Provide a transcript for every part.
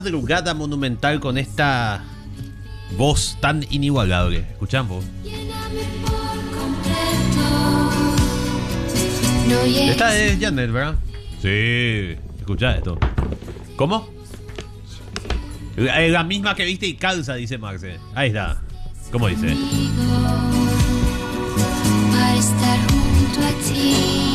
Madrugada Monumental con esta voz tan inigualable. ¿Escuchamos? Esta es Janet, ¿verdad? Sí, escuchá esto. ¿Cómo? La misma que viste y calza, dice Marce. Ahí está. ¿Cómo dice? Para estar junto a ti.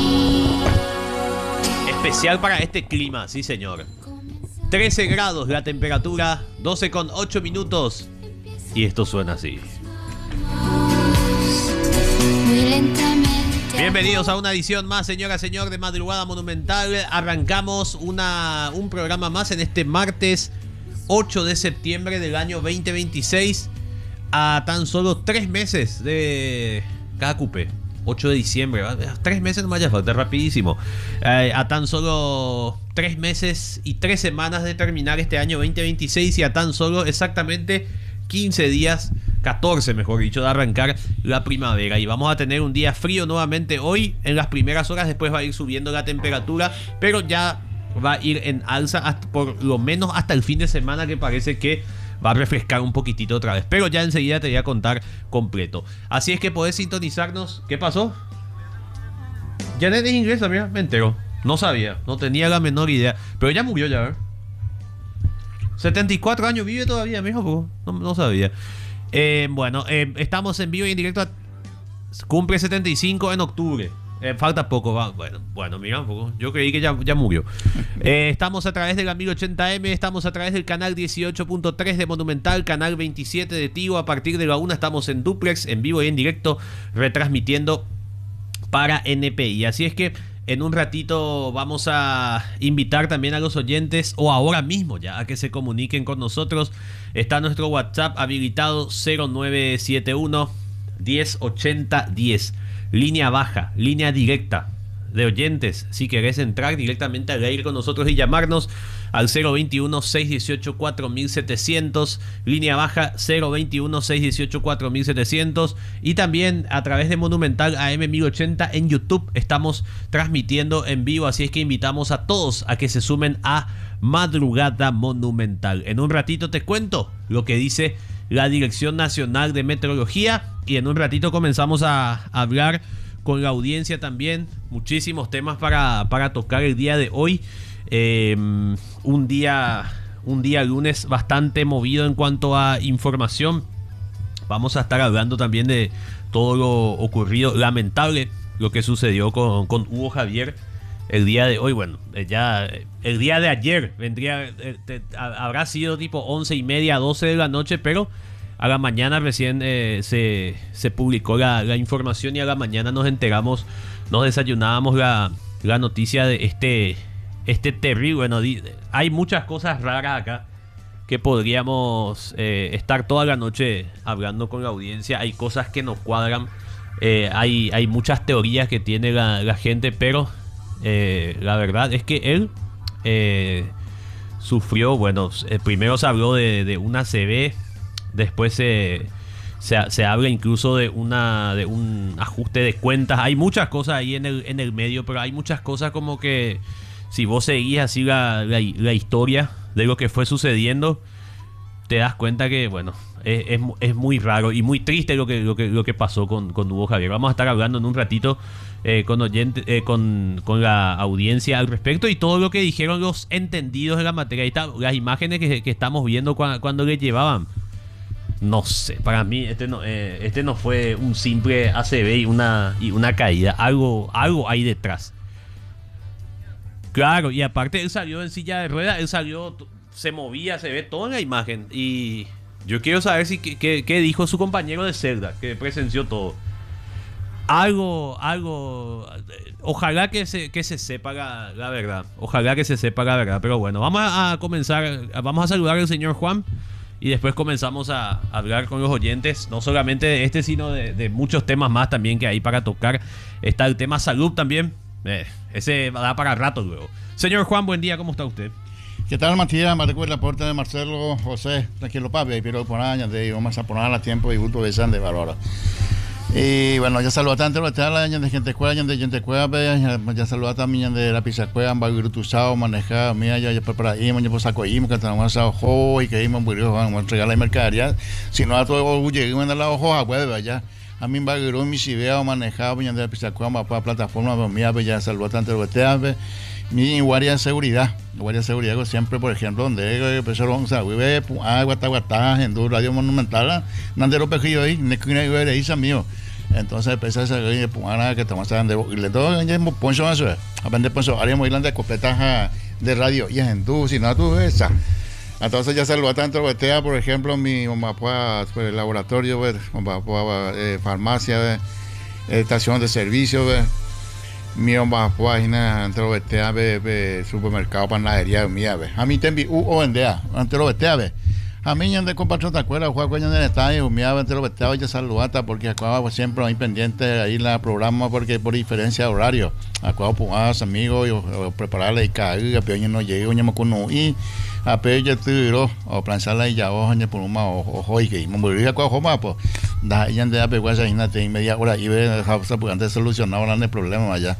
Especial para este clima, sí señor. 13 grados la temperatura, 12,8 minutos. Y esto suena así. Muy lentamente. Bienvenidos a una edición más, señora, señor, de Madrugada Monumental. Arrancamos un programa más en este martes 8 de septiembre del año 2026. A tan solo 3 meses de cada cupé. 8 de diciembre, 3 meses no me vaya a faltar, rapidísimo. A tan solo 3 meses y 3 semanas de terminar este año 2026 y a tan solo exactamente 15 días, 14 mejor dicho, de arrancar la primavera. Y vamos a tener un día frío nuevamente hoy en las primeras horas, después va a ir subiendo la temperatura, pero ya va a ir en alza hasta, por lo menos hasta el fin de semana, que parece que va a refrescar un poquitito otra vez. Pero ya enseguida te voy a contar completo. Así es que podés sintonizarnos. ¿Qué pasó? Janet es inglesa, mira, me entero. No sabía, no tenía la menor idea. Pero ya murió ya, ¿ver? 74 años, vive todavía, mijo. No sabía. Estamos en vivo y en directo. Cumple 75 en octubre. Falta poco, va. Bueno, mira un poco. Yo creí que ya murió. Estamos a través de la 1080M, estamos a través del canal 18.3 de Monumental, canal 27 de Tigo. A partir de la 1 estamos en duplex, en vivo y en directo, retransmitiendo para NPI. Así es que en un ratito vamos a invitar también a los oyentes, o ahora mismo ya, a que se comuniquen con nosotros. Está nuestro WhatsApp habilitado 0971 1080 10. Línea baja, línea directa de oyentes. Si querés entrar directamente al aire con nosotros y llamarnos al 021-618-4700. Línea baja 021-618-4700. Y también a través de Monumental AM 1080 en YouTube estamos transmitiendo en vivo. Así es que invitamos a todos a que se sumen a Madrugada Monumental. En un ratito te cuento lo que dice la Dirección Nacional de Meteorología y en un ratito comenzamos a hablar con la audiencia también. Muchísimos temas para tocar el día de hoy. Un día lunes bastante movido en cuanto a información. Vamos a estar hablando también de todo lo ocurrido, lamentable, lo que sucedió con Hugo Javier el día de hoy. Bueno, ya el día de ayer habrá sido tipo 11:30, 12 de la noche, pero a la mañana recién se publicó la información y a la mañana nos enteramos, nos desayunábamos la noticia de este terrible. Bueno, hay muchas cosas raras acá que podríamos estar toda la noche hablando con la audiencia. Hay cosas que nos cuadran, hay muchas teorías que tiene la gente, pero la verdad es que él sufrió, bueno, primero se habló de una ACV, después se habla incluso de un ajuste de cuentas. Hay muchas cosas ahí en el medio, pero hay muchas cosas como que si vos seguís así la historia de lo que fue sucediendo, te das cuenta que, bueno, es muy raro y muy triste lo que pasó con Hugo Javier. Vamos a estar hablando en un ratito con la audiencia al respecto y todo lo que dijeron los entendidos de la materia. Ahí está, las imágenes que estamos viendo cuando le llevaban. No sé, para mí este no fue un simple ACV y una caída. Algo hay detrás. Claro, y aparte él salió en silla de ruedas, se movía, se ve todo en la imagen. Y yo quiero saber qué dijo su compañero de celda, que presenció todo. Algo, ojalá que se sepa la verdad. Ojalá que se sepa la verdad. Pero bueno, vamos a comenzar, vamos a saludar al señor Juan. Y después comenzamos a hablar con los oyentes, no solamente de este, sino de muchos temas más también que hay para tocar. Está el tema salud también. Ese va a dar para rato luego. Señor Juan, buen día, ¿cómo está usted? ¿Qué tal, Matías? Me recuerda el aporte de Marcelo José, tranquilo papi, pero por años de vamos a poner a tiempo y gusto de San de Bárbara. Y bueno, ya saluda tanto lo está la de gente cueva, de gente cueva, ya saluda también de la pizza cueva, bagrutusao, manejado, mira, ya prepara ahí, ya pues saco ahí, que tenemos a ojo y que ahí me murió, vamos a entregar la mercadería, si no a todo llegué a la ojo a hueva ya. A mí bagru mi sibeo manejado, de la pizza cueva, para plataforma, mira, ya saluda tanto lo está, mi guardia de seguridad siempre, por ejemplo, donde empezaron, o sea, vive guataguatá, en tu radio monumental, nandero pejillo ahí, nequina y ver ahí, mío. Entonces empecé a salir que estamos hablando de todo, ya hemos poncho eso, aprende poncho, haríamos ir de escopetas de radio y en tu, si no tú esa. Entonces ya saludó tanto Betea, por ejemplo, mi mamá pues, el laboratorio, farmacia, estación de servicio, mi mamá pues entre los Betea, supermercado, panadería, mía, a mí te envío o vendea, entre los Betea, a mí ya de compatrón te acuerdas, Juan Cuello en el estadio, me iba entre los vestidos y saludata porque acá siempre hay pendiente ahí la programa porque por diferencia de horario. Acá pues amigos y prepararle y caer, a peña no llegué, oña macuno y a peña tiro o planzarla y ya oña por un más ojo y que me volví acá ojo más pues da ella de apeguarse ahí en media hora y ve pues antes solucionado el problema allá.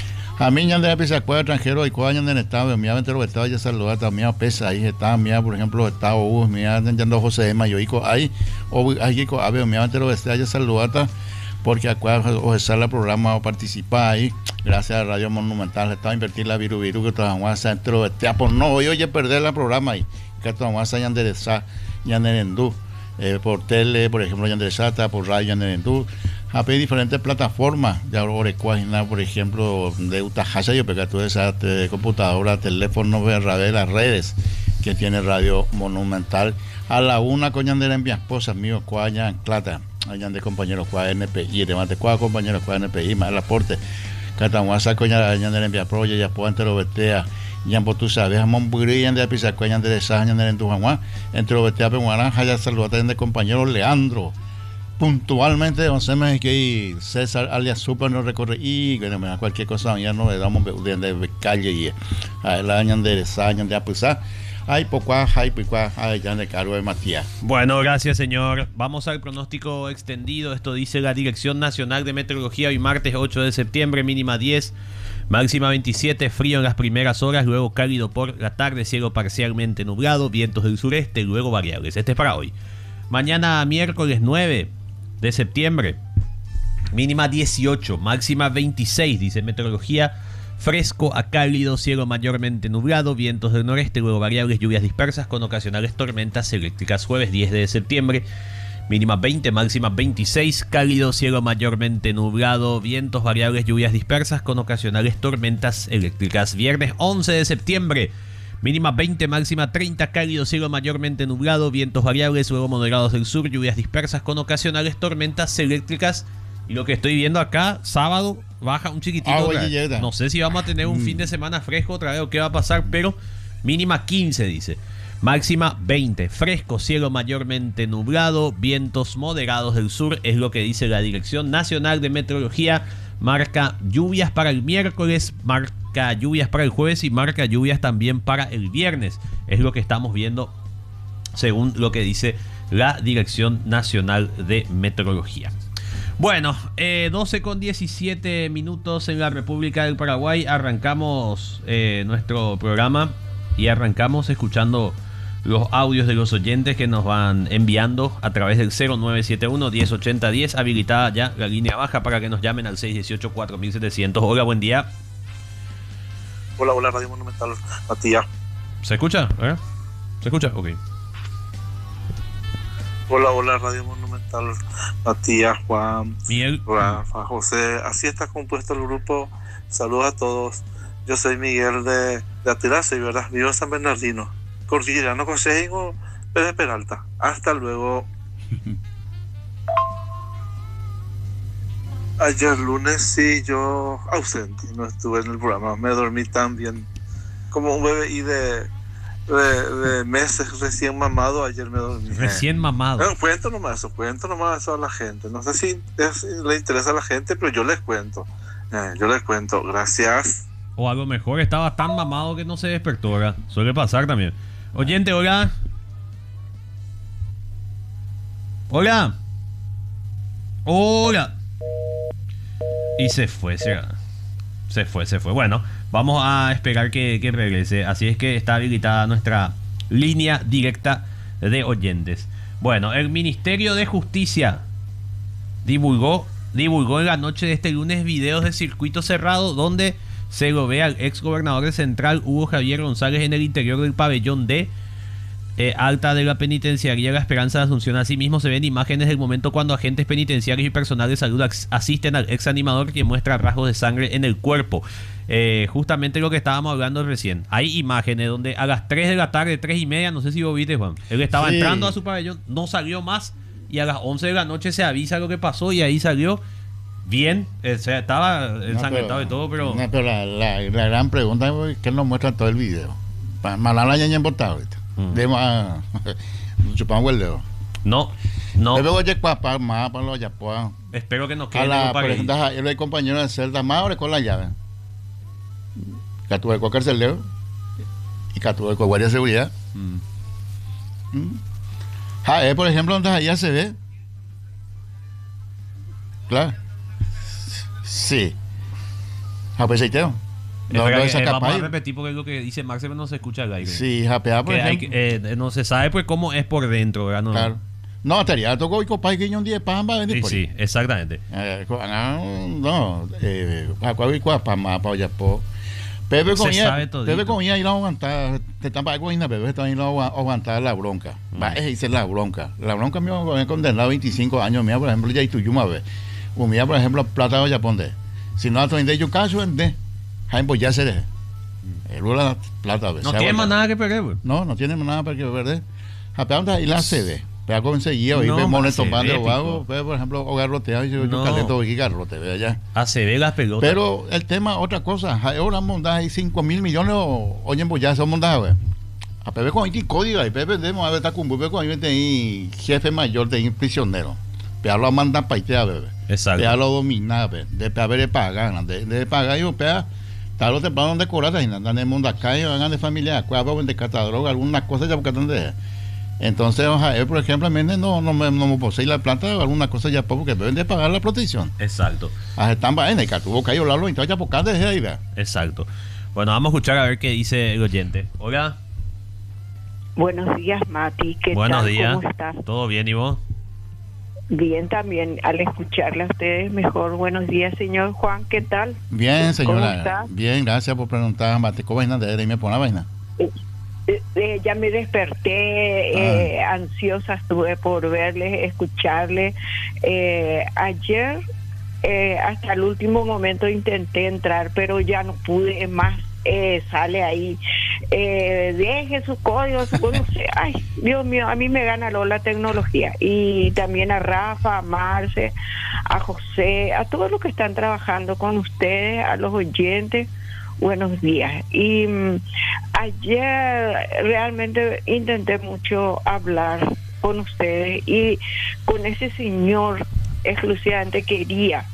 A mí ya de pisa cueva extranjero y cueva en el estado, mi entre los estados ya saludar también pesa ahí está, mía por ejemplo los estados, mía yendo José de Mayoico ahí o ahí a ver mi entre los estados ya saludar porque acá o sale el programa o participar ahí gracias a Radio Monumental estaba a invertir la viru que trabajamos entre los estados por no oye perder el programa ahí que trabajamos ya enderezar ya en endú por tele por ejemplo ya enderezata por radio en endú a pedir diferentes plataformas de Orecuajina, por ejemplo, de Utajacha, yo pega toda esa computadora, teléfono, las redes que tiene Radio Monumental. A la una, coñandera en mi esposa, mío, cuaya en Clata, allá de compañeros cuaya NPI, de mate cuaya compañeros cuaya NPI, más el aporte. Catamuasa, coñandera en mi aproya, ya puedo entre los vetea, ya en tú sabes, jamón brillan de pisa, coñandera de Sáñandera en tu Juan, entre los vetea, Peguaranja, ya saludate de compañero Leandro. Puntualmente, me que César alias Super no recorre y cualquier cosa ya no le damos de calle y a la año de año de apusar hay poco hay ya de cargo de Matías. Bueno, gracias señor. Vamos al pronóstico extendido. Esto dice la Dirección Nacional de Meteorología. Hoy martes 8 de septiembre, mínima 10, máxima 27, frío en las primeras horas, luego cálido por la tarde, cielo parcialmente nublado, vientos del sureste, luego variables. Este es para hoy. Mañana miércoles 9 de septiembre, mínima 18, máxima 26, dice meteorología, fresco a cálido, cielo mayormente nublado, vientos del noreste, luego variables, lluvias dispersas con ocasionales tormentas eléctricas. Jueves 10 de septiembre, mínima 20, máxima 26, cálido, cielo mayormente nublado, vientos variables, lluvias dispersas con ocasionales tormentas eléctricas. Viernes 11 de septiembre, mínima 20, máxima 30, cálido, cielo mayormente nublado, vientos variables, luego moderados del sur, lluvias dispersas con ocasionales tormentas eléctricas. Y lo que estoy viendo acá, sábado, baja un chiquitito. No sé si vamos a tener un fin de semana fresco otra vez o qué va a pasar, pero mínima 15, dice. Máxima 20, fresco, cielo mayormente nublado, vientos moderados del sur, es lo que dice la Dirección Nacional de Meteorología. Marca lluvias para el miércoles, marca lluvias para el jueves y marca lluvias también para el viernes. Es lo que estamos viendo según lo que dice la Dirección Nacional de Meteorología. Bueno, 12 con 17 minutos en la República del Paraguay. Arrancamos nuestro programa y arrancamos escuchando los audios de los oyentes que nos van enviando a través del 0971-1080-10. Habilitada ya la línea baja para que nos llamen al 618-4700. Hola, buen día. Hola, Radio Monumental, Matías. ¿Se escucha? ¿Se escucha? Ok. Hola, Radio Monumental, Matías, Juan, Miguel, Rafa, José. Así está compuesto el grupo. Saludos a todos. Yo soy Miguel de Atirace, ¿verdad? Vivo en San Bernardino. Cordillerano Consejo, Pérez Peralta. Hasta luego. Ayer lunes sí, yo ausente, no estuve en el programa. Me dormí tan bien como un bebé y de meses recién mamado. Ayer me dormí. Recién mamado. Bueno, cuento nomás eso a la gente. No sé si le interesa a la gente, pero yo les cuento. Gracias. O a lo mejor estaba tan mamado que no se despertó, ¿verdad? Suele pasar también. Oyente, hola. Hola. Hola. Y se fue. Se fue. Bueno, vamos a esperar que regrese. Así es que está habilitada nuestra línea directa de oyentes. Bueno, el Ministerio de Justicia divulgó en la noche de este lunes videos de circuito cerrado donde se lo ve al ex gobernador de Central, Hugo Javier González, en el interior del pabellón D alta de la penitenciaría La Esperanza de Asunción. Asimismo se ven imágenes del momento cuando agentes penitenciarios y personal de salud asisten al ex animador, que muestra rasgos de sangre en el cuerpo. Justamente lo que estábamos hablando recién. Hay imágenes donde a las 3 de la tarde, 3:30, no sé si vos viste, Juan, él estaba entrando a su pabellón, no salió más, y a las 11 de la noche se avisa lo que pasó y ahí salió bien. O sea, estaba ensangrentado y todo, pero... No, pero la gran pregunta es que él nos muestra todo el video. Malala ya importado ahorita. De más chupamos el dedo. No. Luego oye papá más para los yapoa. Espero que nos quede por ejemplo, él es compañero de celda más ahora con la llave. Que tuve con carcelero y que tuve con guardia de seguridad. Por ejemplo, donde allá se ve. Claro. Sí. Japeseiteo. No, vamos a repetir porque es lo que dice Max, pero no se escucha al aire. Sí, japear por ejemplo. No se sabe pues cómo es por dentro, ¿verdad? No, claro. No, estaría tocó y copa que un día pan va a venir. Sí, exactamente. Pepe comía y la aguantar, te están para coina, Pepe también lo aguantar la bronca. Esa es la bronca. La bronca me ha condenado 25 años, mía, por ejemplo, ya y tu yuma ve. Mía, por ejemplo, plata de Japón de. Si no, a tu yo caso en de. Pues ya se deje. La plata, no tiene más nada que perder, güey. No tiene más nada que perder. Japeando y la CD. Pero conseguido y ve mones tomando o algo, por ejemplo, o garroteado y yo caleto y garrote, ve allá. ACB las pelotas. Pero el tema, otra cosa, ahora mondas hay 5.000 millones oye, pues ya son mondas, güey. A Pepe con aquí código y Pepe debemos haber estado con Pepe con ahí jefe mayor de prisionero. Pero lo mandan para irte a bebé. Exacto. Pero lo domina, de haber pagar, de pagar y opea. Tal o temprano de corata y andan en el mundo acá y van de familia, cuando de catadroga, algunas cosas ya porque donde. Entonces, él, por ejemplo, no me posee la planta o alguna cosa ya porque deben de pagar la protección. Exacto. Están en el que tuvo que ayudarlo y entonces ya porque desde ahí, ¿verdad? Exacto. Bueno, vamos a escuchar a ver qué dice el oyente. Hola. Buenos días, Mati. Buenos días. ¿Cómo estás? ¿Todo bien, y vos? Bien, también al escucharle a ustedes mejor. Buenos días, señor Juan, ¿qué tal? Bien, señora. ¿Cómo está? Bien, gracias por preguntar. ¿Cómo vaina de y me pone la vaina? Ya me desperté, ansiosa estuve por verles, escucharles. Ayer, hasta el último momento intenté entrar, pero ya no pude más. Sale ahí, deje su código, no sé, ay, Dios mío, a mí me gana la tecnología. Y también a Rafa, a Marce, a José, a todos los que están trabajando con ustedes, a los oyentes, buenos días. Y ayer realmente intenté mucho hablar con ustedes y con ese señor exclusivamente quería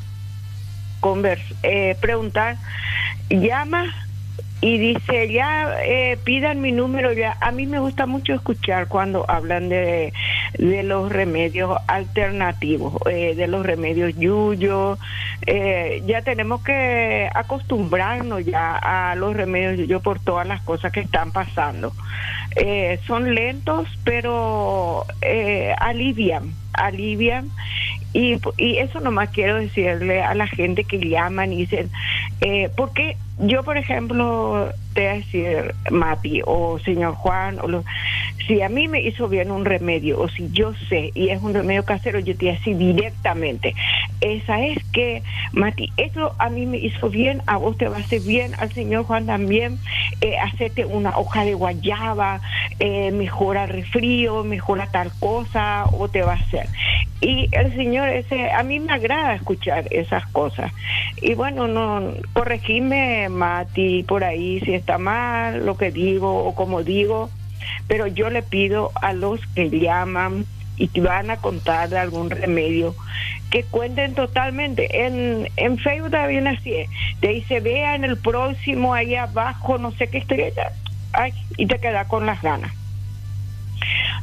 preguntar, llama y dice, ya pidan mi número ya. A mí me gusta mucho escuchar cuando hablan de los remedios alternativos, de los remedios yuyo. Ya tenemos que acostumbrarnos ya a los remedios yuyo por todas las cosas que están pasando. Son lentos, pero alivian. Y eso nomás quiero decirle a la gente que llaman y dicen, porque yo, por ejemplo, te voy a decir, Mati o señor Juan, si a mí me hizo bien un remedio, o si yo sé, y es un remedio casero, yo te voy a decir directamente, esa es que, Mati, eso a mí me hizo bien, a vos te va a hacer bien, al señor Juan también, hacerte una hoja de guayaba, mejora el resfrío, mejora tal cosa, o te va a hacer. Y el señor ese, a mí me agrada escuchar esas cosas. Y bueno, no, corregime, Mati, por ahí si está mal lo que digo o como digo, pero yo le pido a los que llaman y que van a contar de algún remedio que cuenten totalmente. En Facebook también así es, te dice, vea en el próximo ahí abajo, no sé qué estrella, ay, y te queda con las ganas.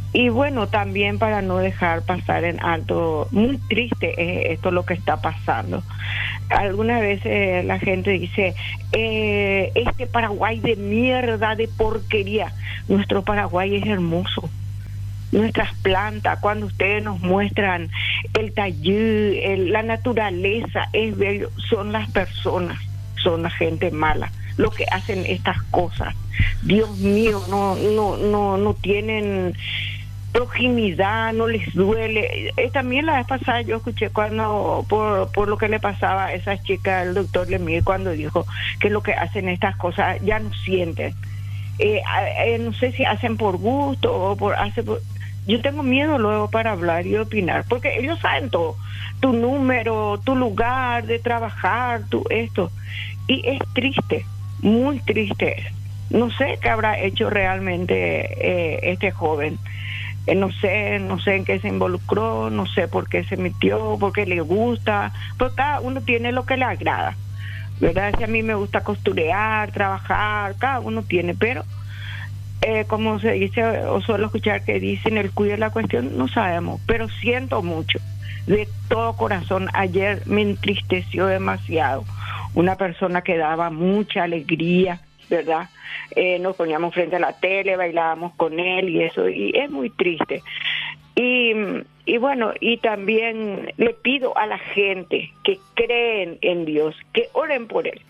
Y bueno, también para no dejar pasar en alto, muy triste es esto lo que está pasando. Algunas veces la gente dice, este Paraguay de mierda, de porquería. Nuestro Paraguay es hermoso. Nuestras plantas, cuando ustedes nos muestran el taller, la naturaleza, es bello. Son las personas, son la gente mala, lo que hacen estas cosas. Dios mío, no tienen proximidad, no les duele. También la vez pasada yo escuché cuando por lo que le pasaba a esa chica, el doctor Lemir, cuando dijo que lo que hacen estas cosas ya no sienten. No sé si hacen por gusto o yo tengo miedo luego para hablar y opinar, porque ellos saben todo, tu número, tu lugar de trabajar, esto. Y es triste, muy triste. No sé qué habrá hecho realmente este joven. No sé en qué se involucró, no sé por qué se metió, por qué le gusta, porque cada uno tiene lo que le agrada, ¿verdad? Si a mí me gusta costurear, trabajar, cada uno tiene, pero como se dice, o suelo escuchar que dicen el cuide la cuestión, no sabemos, pero siento mucho, de todo corazón. Ayer me entristeció demasiado, una persona que daba mucha alegría, ¿verdad? Nos poníamos frente a la tele, bailábamos con él y eso, y es muy triste. Y bueno, y también le pido a la gente que creen en Dios, que oren por él,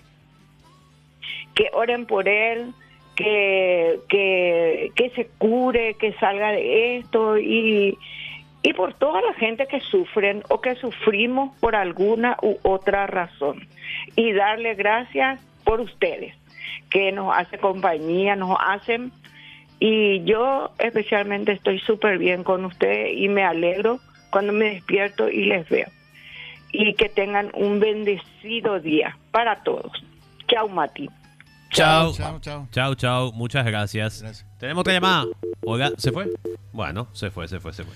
que se cure, que salga de esto, y por toda la gente que sufren o que sufrimos por alguna u otra razón, y darle gracias por ustedes que nos hace compañía, nos hacen, y yo especialmente estoy súper bien con ustedes y me alegro cuando me despierto y les veo. Y que tengan un bendecido día para todos. Chao, Mati. Chao. Chao, chao. Chao, chao. Muchas gracias. Gracias. Tenemos otra llamada. Oiga, ¿se fue? Bueno, se fue.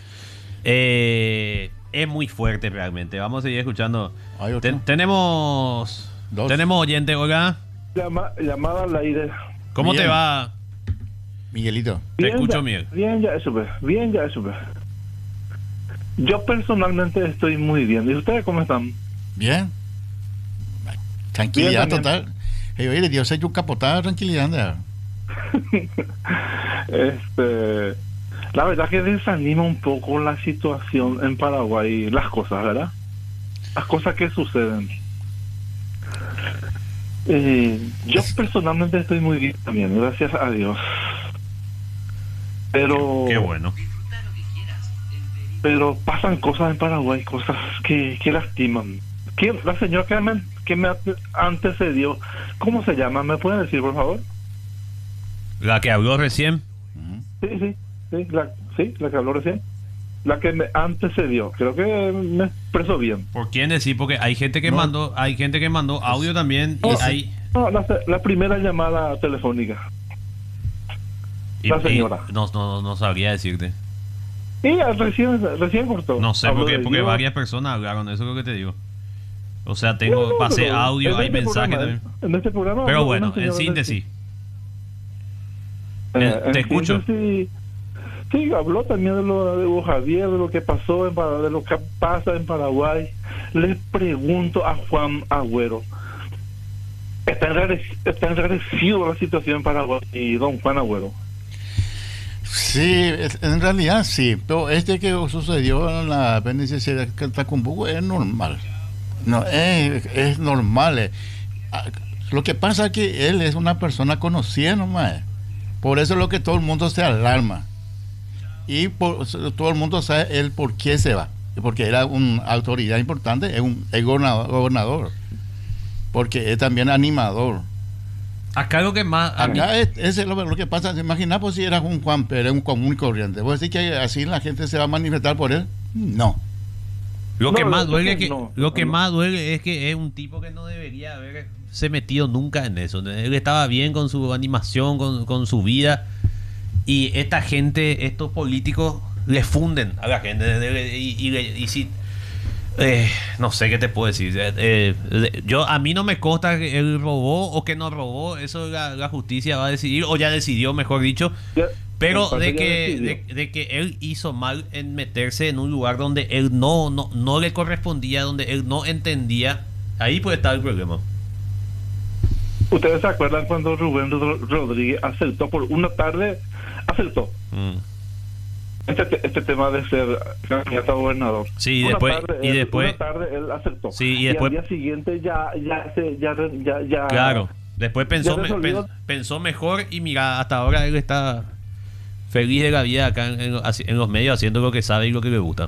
Es muy fuerte realmente. Vamos a seguir escuchando. Hay otro. Tenemos Dos. oyente, Olga. Llamada al aire. ¿Cómo Bien. te va? Miguelito. Te Bien, escucho, ya- Miguel. Bien, ya supe. Yo personalmente estoy muy bien. ¿Y ustedes cómo están? Bien. Tranquilidad Bien, total. Hey, oye, Dios se capotada, tranquilidad. ¿No? La verdad que desanima un poco la situación en Paraguay, las cosas, ¿verdad? Las cosas que suceden. Yo personalmente estoy muy bien también, gracias a Dios. Pero Qué bueno. pero pasan cosas en Paraguay, cosas que lastiman. La señora que me antecedió, ¿cómo se llama? ¿Me puede decir, por favor? La que habló recién. Sí, la que habló recién. La que me antecedió. Creo que me expresó bien. ¿Por quién decir? Porque hay gente que No. mandó audio también y No. hay No, la primera llamada telefónica. La señora. no sabría decirte. Y recién cortó. No sé Habló porque de Dios. varias personas hablaron, eso es lo que te digo. O sea, No, pasé pero audio, en hay este mensajes programa, también. En este programa. Pero habló bueno, una en señora síntesis. en te escucho. síntesis, sí, habló también de lo de Hugo Javier, de lo que pasó, de lo que pasa en Paraguay. Le pregunto a Juan Agüero. Está enrarecido la situación en Paraguay y don Juan Agüero. Sí, en realidad sí. Pero que sucedió en la apéndice de Tacumbuco es normal. No, es normal. Lo que pasa es que él es una persona conocida nomás. Por eso es lo que todo el mundo se alarma. Y todo el mundo sabe él por qué se va. Porque era una autoridad importante, es gobernador. Porque es también animador. Acá lo que más a mí- Acá es lo que pasa. Imagina pues si era un Juan Pérez, un común y corriente. ¿Vos decís que así la gente se va a manifestar por él? No. lo que No, más lo duele que es que no, lo que no. más duele es que es un tipo que no debería haberse metido nunca en eso. Él estaba bien con su animación, con su vida, y esta gente, estos políticos le funden a la gente y si no sé qué te puedo decir. A mí no me consta que él robó o que no robó. Eso la justicia va a decidir, o ya decidió, mejor dicho. Ya Pero En parte de ya que, decidió. de que él hizo mal en meterse en un lugar donde él no le correspondía, donde él no entendía, ahí puede estar el problema. ¿Ustedes se acuerdan cuando Rubén Rodríguez aceptó por una tarde, aceptó Mm. este tema de ser candidato a gobernador? Sí, Una después- tarde y él- después- una tarde él aceptó. Sí, y después- al día siguiente ya Claro, después pensó, ya resolvió. pensó mejor y mira, hasta ahora él está feliz de la vida acá en los medios haciendo lo que sabe y lo que le gusta.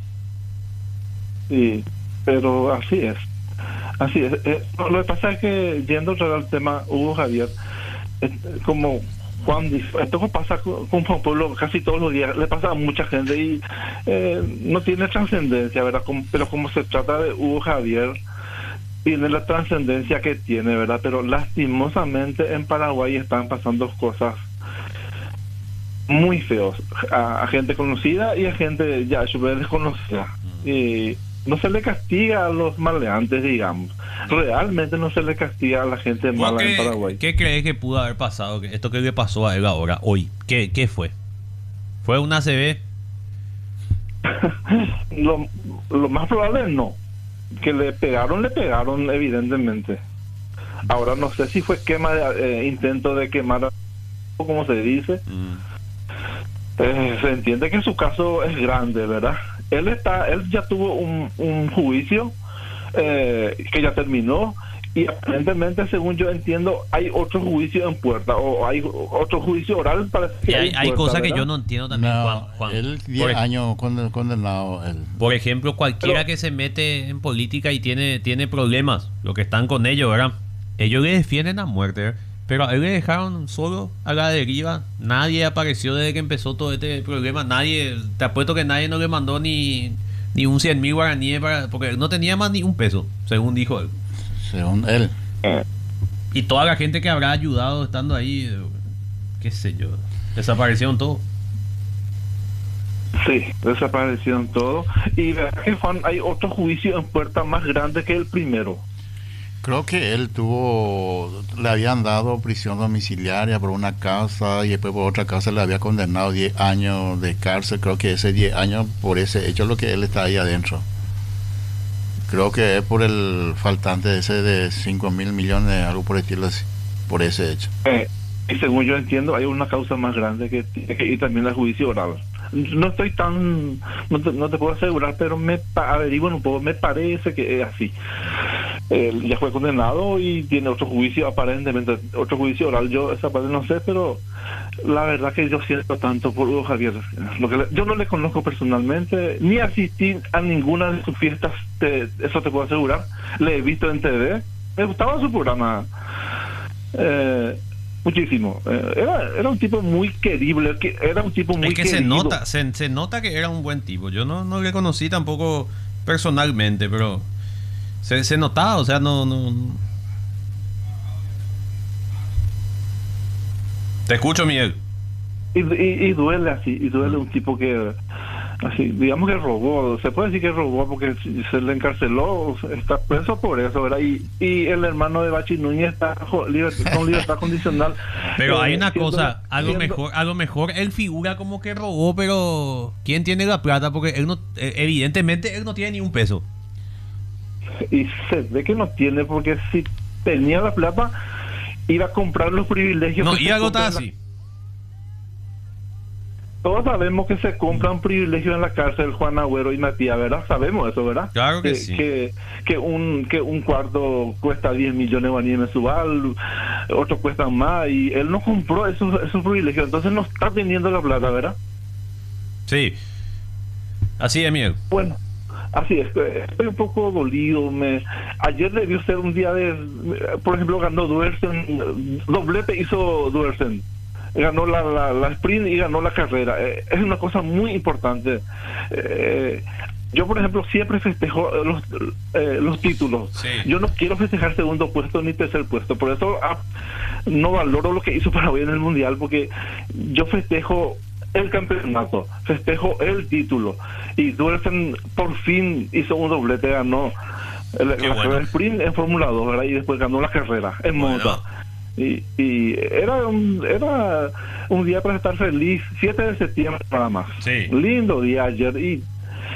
Sí, pero así es. Así es. Lo que pasa es que, yendo al tema Hugo Javier, como Juan dijo, esto pasa con Juan Pablo casi todos los días, le pasa a mucha gente y no tiene trascendencia, ¿verdad? Pero como se trata de Hugo Javier, tiene la trascendencia que tiene, ¿verdad? Pero lastimosamente en Paraguay están pasando cosas muy feos a gente conocida y a gente ya súper desconocida. Y no se le castiga a los maleantes, digamos. Realmente no se le castiga a la gente mala en Paraguay. ¿Qué crees que pudo haber pasado? Esto que le pasó a él ahora, hoy. ¿Qué fue? ¿Fue una ACV? Lo más probable no. Que le pegaron, evidentemente. Ahora no sé si fue intento de quemar, como se dice. Se entiende que su caso es grande, ¿verdad? Él ya tuvo un juicio que ya terminó y aparentemente, según yo entiendo, hay otro juicio en puerta o hay otro juicio oral. Parece que Y hay en puerta, cosas que ¿verdad? yo no entiendo también, No, Juan. él 10 años condenado. Él. Por ejemplo, cualquiera Pero- que se mete en política y tiene problemas, lo que están con ellos, ¿verdad? Ellos le defienden a muerte, pero a él le dejaron solo a la deriva. Nadie apareció desde que empezó todo este problema. Nadie, te apuesto que nadie no le mandó ni un 100.000 guaraníes porque él no tenía más ni un peso, según dijo él. Según él. Y toda la gente que habrá ayudado estando ahí, qué sé yo, desaparecieron todos. Sí, desaparecieron todos. Y verdad que, Juan, hay otro juicio en puerta más grande que el primero. Creo que él le habían dado prisión domiciliaria por una causa y después por otra causa le había condenado 10 años de cárcel. Creo que ese 10 años por ese hecho es lo que él está ahí adentro. Creo que es por el faltante ese de 5.000 millones, algo por el estilo así, por ese hecho. Y según yo entiendo, hay una causa más grande que tiene que ir también al juicio oral. No estoy tan... No te puedo asegurar, pero averiguo un poco, me parece que es así. Él ya fue condenado y tiene otro juicio, aparentemente, otro juicio oral. Yo esa parte no sé, pero la verdad que yo siento tanto por Hugo Javier. Yo no le conozco personalmente, ni asistí a ninguna de sus fiestas, eso te puedo asegurar. Le he visto en TV, me gustaba su programa. Muchísimo. Era un tipo muy querible, era un tipo muy Es que querido. se nota que era un buen tipo. Yo no le conocí tampoco personalmente, pero se notaba, o sea, no. Te escucho, Miguel. Y duele así, y duele un tipo que, así, digamos que robó, se puede decir que robó porque se le encarceló, está preso por eso, ¿verdad? Y el hermano de Bachi Núñez está con libertad condicional. Pero hay una siendo- cosa, a lo mejor él figura como que robó, pero ¿quién tiene la plata? Porque él no, evidentemente él no tiene ni un peso. Y se ve que no tiene, porque si tenía la plata, iba a comprar los privilegios. No, que y se algo está compran en así. Todos sabemos que se compran privilegios en la cárcel, Juan Agüero y Matías, ¿verdad? Sabemos eso, ¿verdad? Claro que sí. Que un cuarto cuesta 10 millones de guaraníes mensual, otros cuestan más, y él no compró esos privilegios, entonces no está teniendo la plata, ¿verdad? Sí. Así es, Miguel. Bueno, así es, estoy un poco dolido. Ayer debió ser un día por ejemplo, ganó Duersen, doblete hizo Duersen. Ganó la sprint y ganó la carrera. Es una cosa muy importante. Yo, por ejemplo, siempre festejo los títulos. Sí. Yo no quiero festejar segundo puesto ni tercer puesto. Por eso no valoro lo que hizo Paraguay en el Mundial, porque yo festejo el campeonato, festejo el título. Y Duersen por fin hizo un doblete, ganó la Qué bueno. carrera sprint en Fórmula 2, ¿verdad? Y después ganó la carrera en Bueno. moto. Y era un día para estar feliz, 7 de septiembre nada más. Sí. Lindo día ayer. Y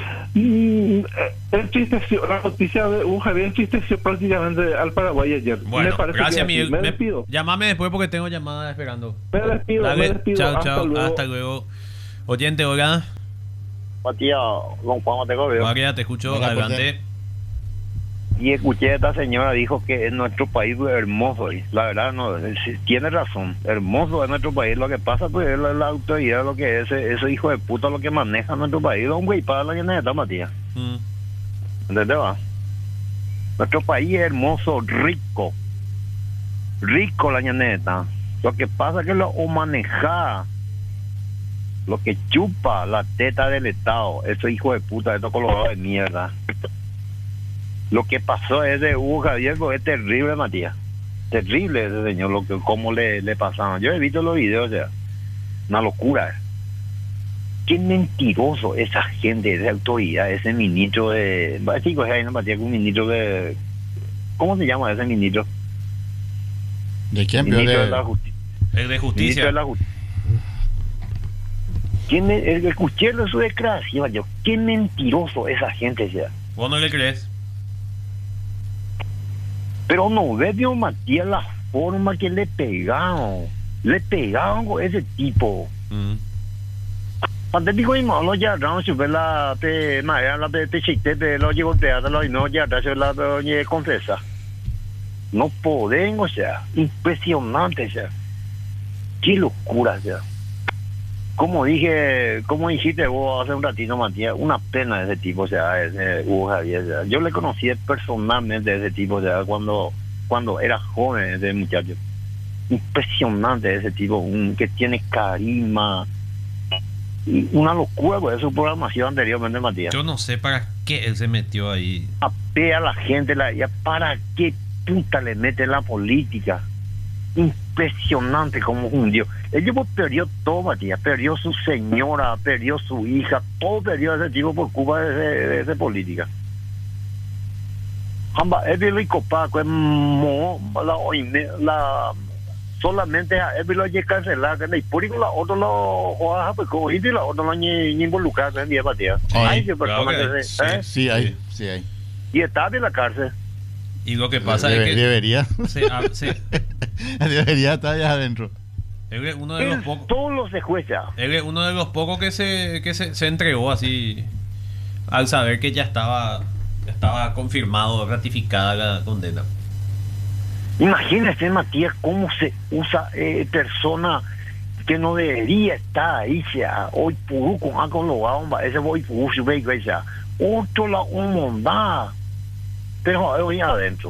entristeció, la noticia de un Javier entristeció prácticamente al Paraguay ayer. Bueno, Me parece gracias, que Miguel. me despido. Llámame después porque tengo llamada esperando. Me despido, Dale, me despido. chao, Hasta chao. luego. Hasta luego. Oyente, oiga. Matías, don Juan Mateo, María, te escucho. Hola, Adelante. y escuché a esta señora dijo que en nuestro país es hermoso, y la verdad no tiene razón, hermoso es nuestro país. Lo que pasa pues es la autoridad, lo que es ese hijo de puta lo que maneja nuestro país, don güey, para la llaneta, Matías. ¿Entendés? Va? Nuestro país es hermoso, rico la llaneta. Lo que pasa es que lo maneja, lo que chupa la teta del Estado, ese hijo de puta, estos colorados de mierda. Lo que pasó es de Hugo Javier, es terrible, Matías. Terrible ese señor, lo que cómo le pasaban. Yo he visto los videos, o sea, una locura. Qué mentiroso esa gente, esa autoridad, ese ministro de... Chicos, ahí no, Matías, un ministro de... ¿Cómo se llama ese ministro? ¿De quién? Ministro de la Justicia. El de justicia. Ministro de la Justicia. Escuché su declaración, yo, qué mentiroso esa gente, o sea. ¿Vos no le crees? Pero no ve, Dios Matías, la forma que le pegaron con ese tipo. Cuando digo no ya no se ve la te la te chiste de lo llevo te lo no ya se la confesa. No podemos, o sea, impresionante, o sea. Qué locura, o sea. Como dijiste vos hace un ratito, Matías, una pena de ese tipo, o sea, ese Hugo Javier, o sea. Yo le conocí personalmente a ese tipo, o sea, cuando era joven, ese muchacho. Impresionante ese tipo, que tiene carisma. Y una locura, pues, de su programación anteriormente, Matías. Yo no sé para qué él se metió ahí. Apea a la gente, ¿para qué puta le mete en la política? Impresionante como un dios. Él perdió todo, Matías, perdió su señora, perdió su hija, todo perdió ese tipo por culpa de esa política. Él vio y copaco, solamente a él vio y cancelar, y por eso la otra lo juega, pues como y la otra no ni involucrar en día, Matías. Hay que personas que se, sí hay. y está en la cárcel. Y lo que pasa es que... Debería. Sí. Debería estar allá adentro. Él es uno de los pocos... Todo lo se jueza. Él es uno de los pocos que se entregó así al saber que ya estaba confirmado, ratificada la condena. Imagínese, Matías, cómo se usa persona que no debería estar ahí, sea hoy puro con lo gamba, ese voy puro su ve que sea otro la humildad, pero hoy adentro.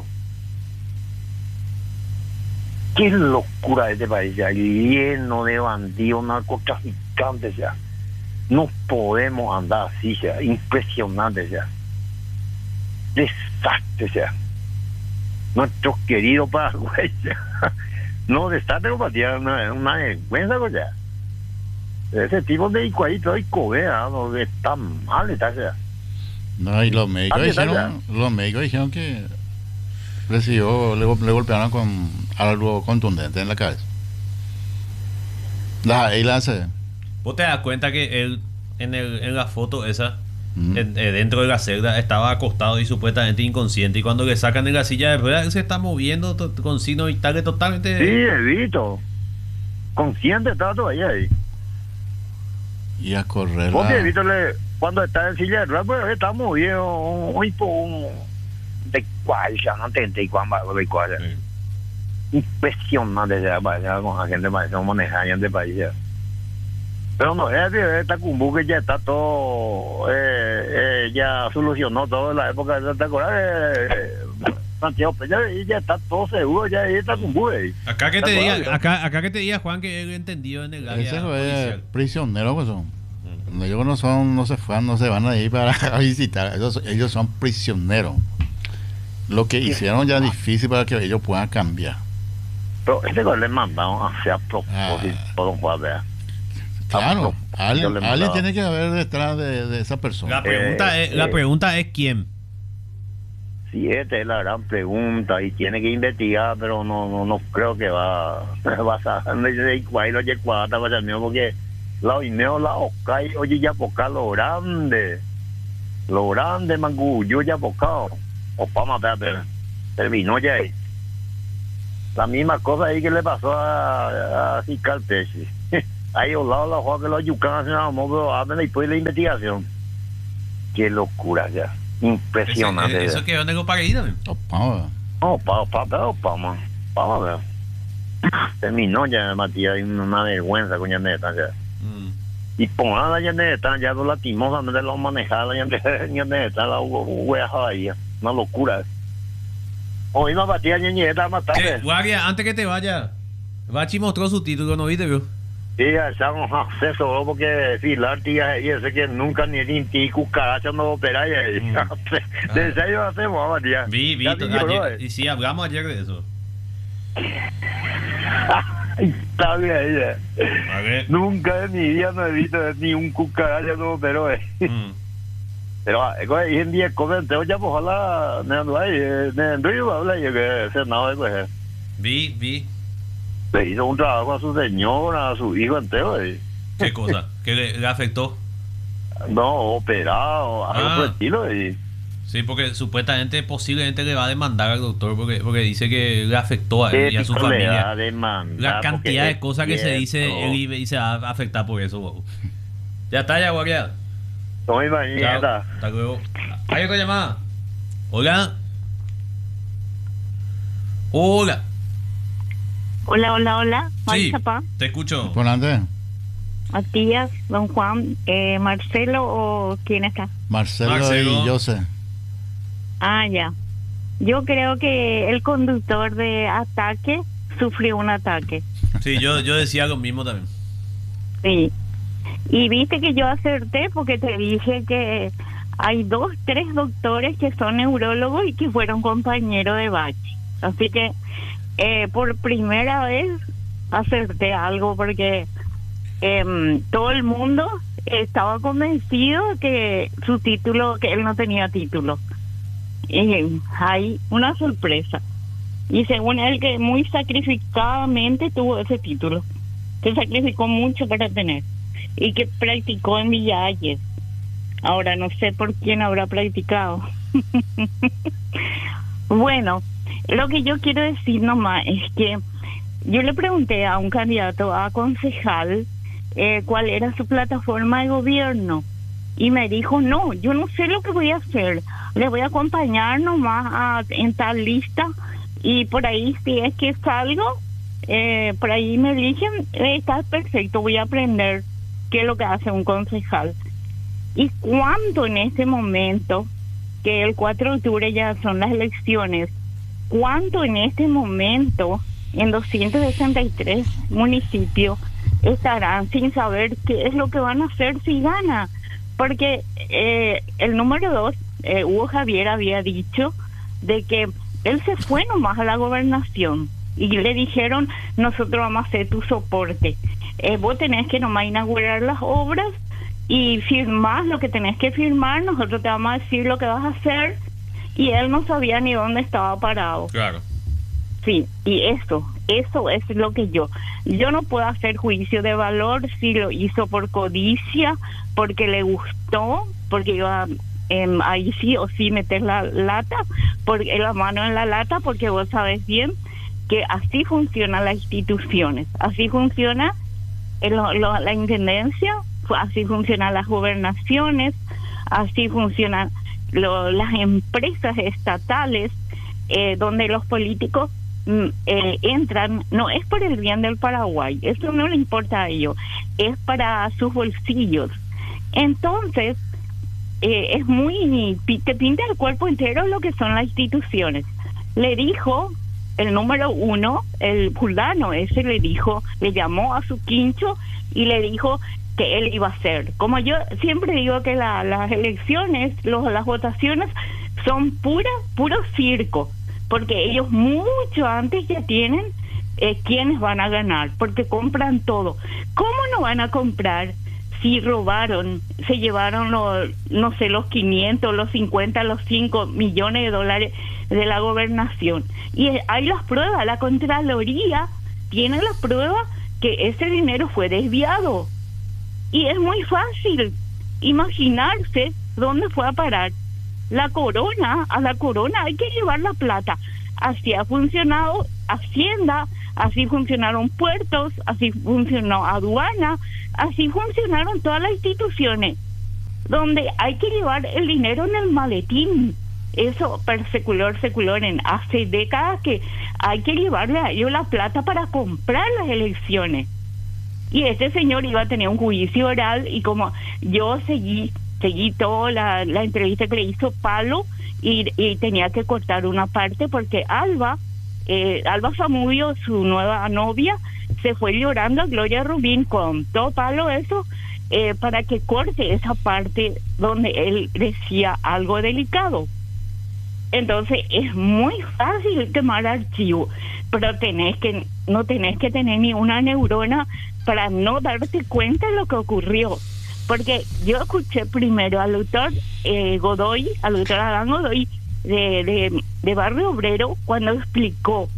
Qué locura este país, ya lleno de bandidos, narcotraficantes, ya no podemos andar así, ya impresionante, ya desastre, ya nuestro querido Paraguay, ya no desastre, Matías, una vergüenza, ya ese tipo de Icuadito y Covea, no está mal, está, ya. No, y los médicos dijeron que recibió, le golpearon con algo contundente en la cabeza. ¿Vos te das cuenta que él en la foto esa, dentro de la celda, estaba acostado y supuestamente inconsciente, y cuando le sacan de la silla de ruedas él se está moviendo con signos vitales totalmente... Sí, he visto. Consciente estaba todavía ahí. Y a correr. Vos he visto cuando está en silla de ruedas, pues está moviendo de cuál ya no te cuál impresionante ya con la gente más no manejar en este país ya. Pero no está Cumbu que ya está todo ya solucionó todo en la época de Santiago Peña, y ya está todo seguro, ya está Cumbu ahí. Acá que te diga Juan que él entendió en el área ese fue policial. Prisionero, pues son. Ellos no se van a ir para visitar, ellos son prisioneros. Lo que hicieron ya es difícil para que ellos puedan cambiar. Pero este gol le mandaron hacia a propósito, don Juan, vea. Claro, alguien tiene que haber detrás de esa persona. La pregunta es ¿quién? Sí, esta es la gran pregunta y tiene que investigar, pero no creo que va a saber de cuál lo que cuata para mí, porque la ineo la ocay, oye ya poca lo grande mangu, yo ya pocao, o para matar, terminó ya ahí. La misma cosa ahí que le pasó a Fiscal Pesci. Ahí al lado de la Juan que los yucanos se llamó, pero hablan después de la investigación. Qué locura ya. Impresionante. Eso quedó en el paraíso. Vamos a ver. Terminó ya, Matías, una vergüenza con Yaneta ya. Y pongan la Yaneta, ya lastimosamente lo manejaba la Yaneta, la hueá ahí. Una locura. Hoy no batía Yaneta más tarde. Guardia, antes que te vaya, Bachi mostró su título, ¿no viste, vio? Sí, echamos acceso porque Filar, tía, y ese que nunca ni ti cucaracha no opera y de serio hacemos, Matías. Vi, ayer, y sí, hablamos ayer de eso. Está bien, Vale. nunca en mi vida no he visto ni un cucaracha no operó. Pero hoy en día comenteo ya pues ojalá me habla y que senado pues. Vi. Le hizo un trabajo a su señora, a su hijo entero. ¿Qué cosa? ¿Qué le afectó? No, operado, algo por el estilo. Sí, porque supuestamente, posiblemente le va a demandar al doctor porque dice que le afectó a él y a su familia. La cantidad de cosas que se dice él y se va a afectar por eso. Wow. Ya está, ya, guardia. Muy mañana. Hasta luego. ¿Hay otra llamada? Hola. Hola. Hola. Sí, te escucho. Ponante. Matías, don Juan, Marcelo o quién está. Marcelo y José. Ah, ya. Yo creo que el conductor de ataque sufrió un ataque. Sí, yo decía lo mismo también. Sí. Y viste que yo acerté porque te dije que hay 3 doctores que son neurólogos y que fueron compañeros de Bachi. Así que por primera vez acerté algo porque todo el mundo estaba convencido que su título, que él no tenía título. Y hay una sorpresa. Y según él, que muy sacrificadamente tuvo ese título. Se sacrificó mucho para tener. Y que practicó en Villalles. Ahora no sé por quién habrá practicado. Bueno, lo que yo quiero decir nomás es que yo le pregunté a un candidato a concejal cuál era su plataforma de gobierno y me dijo, no, yo no sé lo que voy a hacer, le voy a acompañar nomás en tal lista y por ahí si es que salgo, por ahí me eligen, está perfecto, voy a aprender qué es lo que hace un concejal. Y cuando en este momento, que el 4 de octubre ya son las elecciones, cuánto en este momento en 263 municipios estarán sin saber qué es lo que van a hacer si gana, porque el número 2, Hugo Javier, había dicho de que él se fue nomás a la gobernación y le dijeron, nosotros vamos a hacer tu soporte, vos tenés que nomás inaugurar las obras y firmar lo que tenés que firmar, nosotros te vamos a decir lo que vas a hacer. Y él no sabía ni dónde estaba parado. Claro. Sí, y eso es lo que yo no puedo hacer juicio de valor si lo hizo por codicia, porque le gustó, porque iba ahí sí o sí meter la lata, porque la mano en la lata, porque vos sabes bien que así funcionan las instituciones, así funciona la intendencia, así funcionan las gobernaciones, así funcionan las empresas estatales, donde los políticos entran, no es por el bien del Paraguay, eso no le importa a ellos, es para sus bolsillos. Entonces es muy, te pinta el cuerpo entero lo que son las instituciones. Le dijo el número 1, el fulano ese, le llamó a su quincho y le dijo que él iba a hacer. Como yo siempre digo que las elecciones, las votaciones son puro circo, porque ellos mucho antes ya tienen quiénes van a ganar, porque compran todo. ¿Cómo no van a comprar si robaron, se llevaron no sé, los 500, los 50, los 5 millones de dólares de la gobernación. Y hay las pruebas, la Contraloría tiene las pruebas que ese dinero fue desviado. Y es muy fácil imaginarse dónde fue a parar. A la corona hay que llevar la plata. Así ha funcionado Hacienda, así funcionaron puertos, así funcionó aduana, así funcionaron todas las instituciones, donde hay que llevar el dinero en el maletín. Eso seculoren, hace décadas que hay que llevarle a ellos la plata para comprar las elecciones. Y este señor iba a tener un juicio oral, y como yo seguí toda la entrevista que le hizo Palo, y tenía que cortar una parte porque Alba Zamudio, su nueva novia, se fue llorando a Gloria Rubín, contó Palo eso, para que corte esa parte donde él decía algo delicado. Entonces es muy fácil quemar archivos, pero no tenés que tener ni una neurona para no darte cuenta de lo que ocurrió. Porque yo escuché primero al doctor Godoy, al doctor Adán Godoy de Barrio Obrero, cuando explicó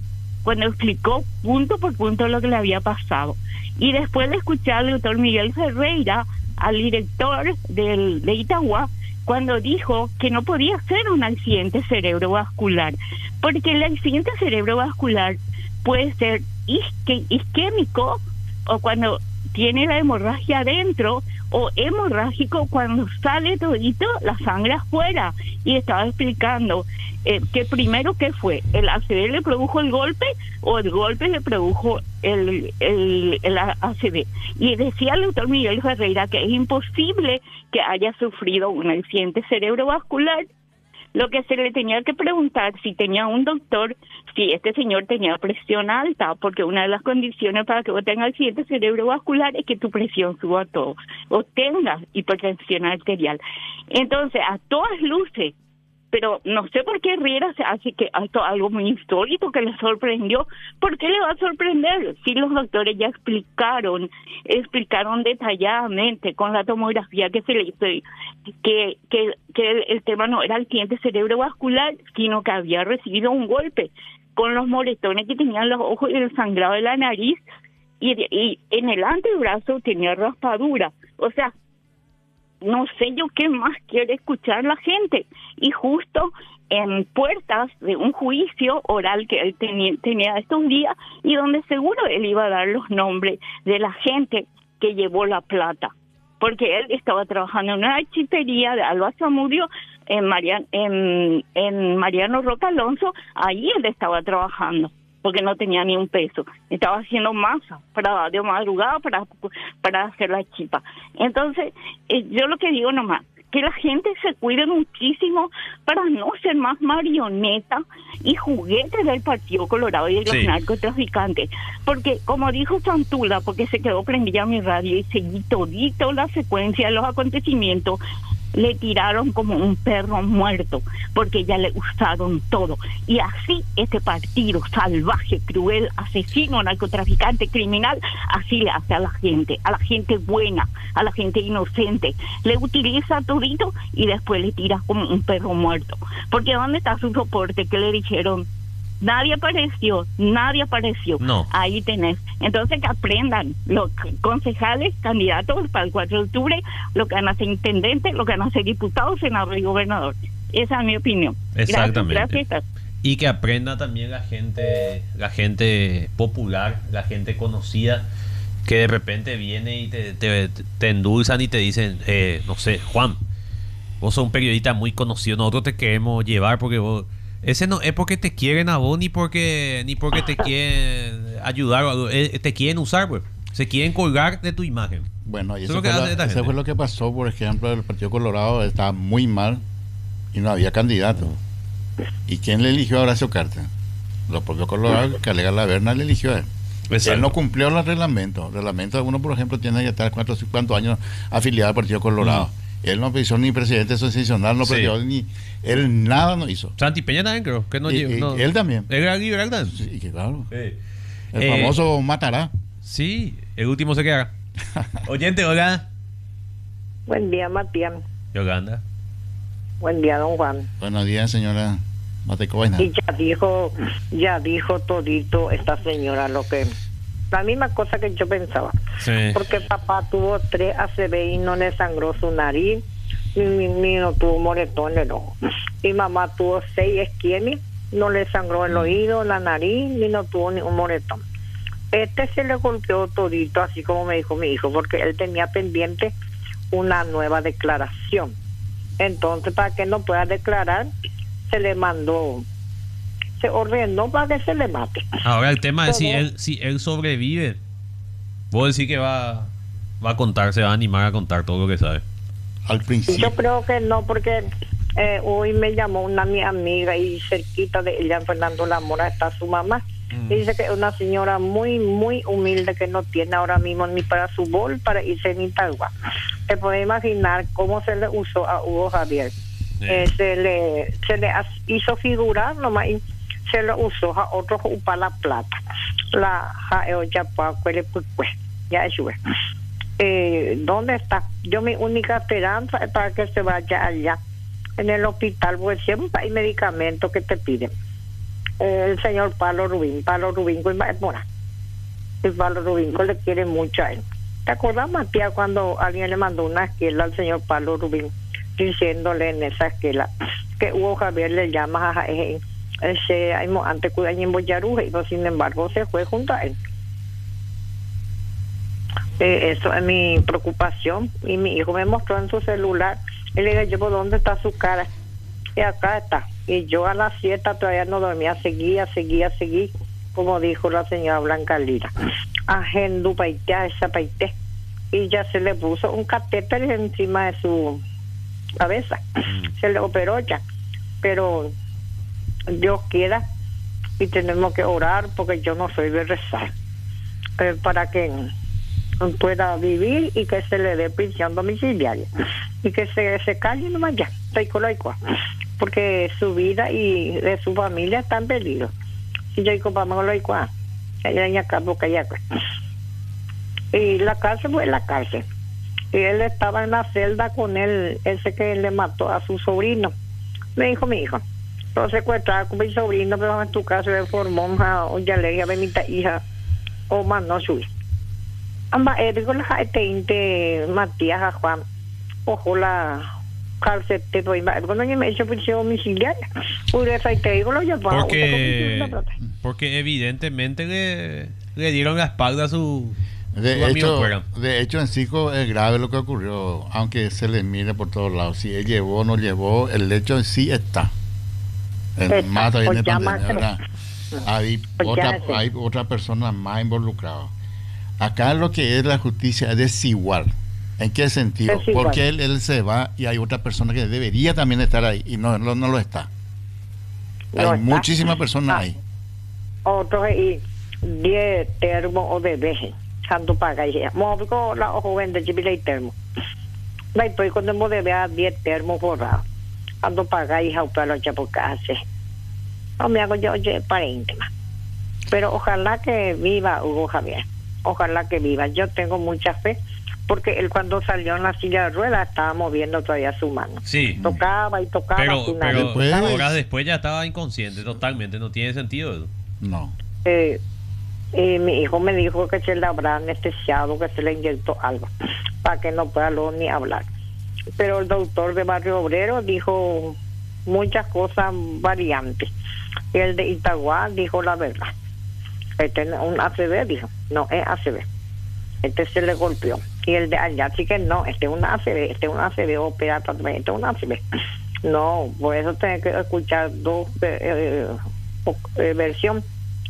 punto por punto lo que le había pasado. Y después de escuchar al doctor Miguel Ferreira, al director de Itagua, cuando dijo que no podía ser un accidente cerebrovascular, porque el accidente cerebrovascular puede ser isquémico, o cuando tiene la hemorragia adentro, o hemorrágico cuando sale todito la sangre afuera. Y estaba explicando que primero, ¿qué fue? ¿El ACV le produjo el golpe o el golpe le produjo el ACV? Y decía el doctor Miguel Ferreira que es imposible que haya sufrido un accidente cerebrovascular. Lo que se le tenía que preguntar, si tenía un doctor, si este señor tenía presión alta, porque una de las condiciones para que vos tengas accidente cerebrovascular es que tu presión suba todo, o tengas hipertensión arterial. Entonces, a todas luces, pero no sé por qué Riera se hace que esto algo muy histórico que le sorprendió. ¿Por qué le va a sorprender? Si los doctores ya explicaron detalladamente con la tomografía que se le hizo que el tema no era accidente cerebrovascular, sino que había recibido un golpe con los moretones que tenían los ojos y el sangrado de la nariz, y en el antebrazo tenía raspadura. O sea, no sé yo qué más quiere escuchar la gente. Y justo en puertas de un juicio oral que él tenía estos días, y donde seguro él iba a dar los nombres de la gente que llevó la plata, porque él estaba trabajando en una chipería de Alba Zamudio en Mariano Roca Alonso. Ahí él estaba trabajando porque no tenía ni un peso, estaba haciendo masa de madrugada para hacer la chipa. Entonces yo lo que digo nomás, que la gente se cuide muchísimo para no ser más marioneta y juguete del Partido Colorado y de los narcotraficantes, porque como dijo Santula, porque se quedó prendida mi radio y seguí todito la secuencia de los acontecimientos, le tiraron como un perro muerto, porque ya le usaron todo. Y así este partido salvaje, cruel, asesino, narcotraficante, criminal, así le hace a la gente buena, a la gente inocente. Le utiliza todito y después le tira como un perro muerto. Porque ¿dónde está su soporte que le dijeron? Nadie apareció. No. Ahí tenés. Entonces que aprendan los concejales, candidatos para el 4 de octubre, lo que van a ser intendentes, lo que van a ser diputados, senador y gobernador. Esa es mi opinión. Exactamente. Gracias. Y que aprenda también la gente popular, la gente conocida, que de repente viene y te endulzan y te dicen, no sé, Juan, vos sos un periodista muy conocido, nosotros te queremos llevar porque vos... Ese no es porque te quieren a vos, ni porque te quieren ayudar, te quieren usar, pues. Se quieren colgar de tu imagen. Bueno, y eso fue lo que pasó, por ejemplo, el Partido Colorado estaba muy mal y no había candidato. ¿Y quién le eligió a Horacio Carter? Los propios Colorados, Calega Laverna le eligió a él. Exacto. Él no cumplió los reglamentos. El reglamento de uno, por ejemplo, tiene que estar cuántos años afiliado al Partido Colorado. Él no hizo ni presidente asociacional, no presidió ni... Él nada no hizo. Santi Peña también creo que no llevó. Él también. ¿Él era liberal también? Sí, que claro. El famoso Matará. Sí, el último se queda. Oyente, hola. Buen día, Matías. Yolanda. Buen día, don Juan. Buenos días, señora Matecoina. Y ya dijo todito esta señora lo que... La misma cosa que yo pensaba. Sí. Porque papá tuvo 3 ACV y no le sangró su nariz, ni no tuvo moretón en el ojo. Y mamá tuvo 6 esquemis, no le sangró el oído, la nariz, ni no tuvo ni un moretón. Se le golpeó todito, así como me dijo mi hijo, porque él tenía pendiente una nueva declaración. Entonces, para que no pueda declarar, se le mandó, se ordenó para que se le mate. Ahora el tema es si él sobrevive. Vos decís que va a contar, se va a animar a contar todo lo que sabe. Al principio. Yo creo que no, porque hoy me llamó mi amiga y cerquita de ella, en Fernando La Mora, está su mamá. Y dice que es una señora muy, muy humilde que no tiene ahora mismo ni para su bol para irse en Itagua. Te puedes imaginar cómo se le usó a Hugo Javier. Se le hizo figurar nomás y se lo usó a otros para la plata. Ya ¿dónde está? Yo mi única esperanza es para que se vaya allá en el hospital, porque siempre hay medicamentos que te piden. El señor Pablo Rubinco el Pablo Rubinco le quiere mucho a él. ¿Te acuerdas, Matías, cuando alguien le mandó una esquela al señor Pablo Rubín diciéndole en esa esquela que Hugo Javier le llama a ese antes cuida en Boyaruje, y sin embargo se fue junto a él? Eso es mi preocupación. Y mi hijo me mostró en su celular y le dije, yo, ¿dónde está su cara? Y acá está. Y yo a las 7 todavía no dormía, seguía, como dijo la señora Blanca Lira. Agendu paite, esa paite. Y ya se le puso un catéter encima de su cabeza. Se le operó ya. Pero Dios quiera, y tenemos que orar, porque yo no soy de rezar, para que pueda vivir y que se le dé prisión domiciliaria y que se calle nomás ya, porque su vida y de su familia está en peligro. Si yo digo vamos a y la cárcel fue la cárcel, y él estaba en la celda con él, ese que le mató a su sobrino. Me dijo mi hijo, lo secuestraron con mi sobrino, pero en tu caso de Formonja o ya le dije a mi hija o más no subir. Amba digo la gente Matías a Juan ojo la cárcel te doy cuando me he hecho prisión domiciliaria te digo lo llevaba porque evidentemente le dieron la espalda a su de hecho en Cico es grave lo que ocurrió, aunque se le mire por todos lados. Si él llevó o no llevó, el hecho en sí está más todavía en pandemia, ¿verdad? Hay otra persona más involucrada. Acá lo que es la justicia es desigual. ¿En qué sentido? Desigual. Porque él se va y hay otra persona que debería también estar ahí y no lo está. Hay muchísimas personas ahí. Otros y 10 termos o de veje. Santo paga y ya. Móvico la joven de Chipila y termo. La estoy cuando hemos de ver 10 termos borrados. Santo paga y jaupa los chapocase. No me hago yo para íntima. Pero ojalá que viva Hugo Javier. Ojalá que viva. Yo tengo mucha fe, porque él cuando salió en la silla de ruedas estaba moviendo todavía su mano. Sí. Tocaba y tocaba. Pero horas después ya estaba inconsciente totalmente. No tiene sentido eso. No. Mi hijo me dijo que se le habrá anestesiado, que se le inyectó algo para que no pueda luego ni hablar. Pero el doctor de Barrio Obrero dijo muchas cosas variantes. Y el de Itagua dijo la verdad. Un ACV dijo, no es ACV, se le golpeó. Y el de allá sí que no, es un ACV, opera totalmente, un ACV. No, por eso tengo que escuchar dos versiones.